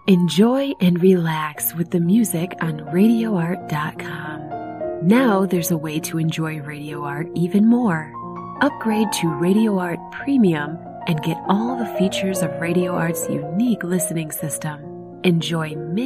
Enjoy and relax with the music on RadioArt.com. Now there's a way to enjoy Radio Art even more. Upgrade to Radio Art Premium and get all the features of Radio Art's unique listening system. Enjoy